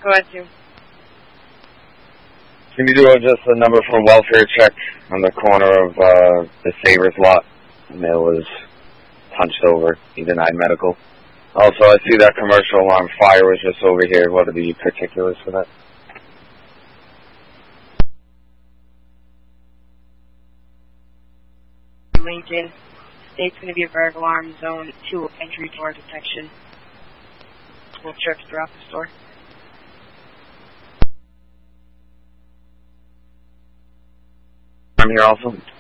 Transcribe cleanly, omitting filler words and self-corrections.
Go ahead, Sue. Can you do just a number for welfare check on the corner of the Savers lot? The male was punched over. He denied medical. Also, I see that commercial alarm fire was just over here. What are the particulars for that? Lincoln. State's going to be a burglar alarm zone 2 entry door detection. We'll trip throughout the store. I'm here also.